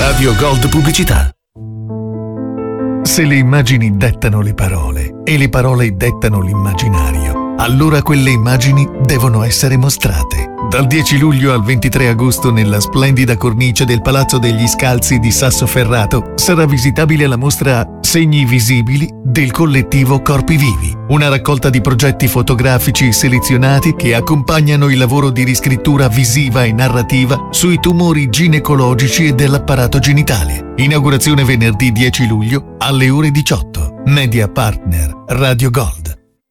Radio Gold Pubblicità. Se le immagini dettano le parole e le parole dettano l'immaginario, allora quelle immagini devono essere mostrate. Dal 10 luglio al 23 agosto nella splendida cornice del Palazzo degli Scalzi di Sassoferrato sarà visitabile la mostra Segni visibili del collettivo Corpi Vivi, una raccolta di progetti fotografici selezionati che accompagnano il lavoro di riscrittura visiva e narrativa sui tumori ginecologici e dell'apparato genitale. Inaugurazione venerdì 10 luglio alle ore 18. Media Partner Radio Gold.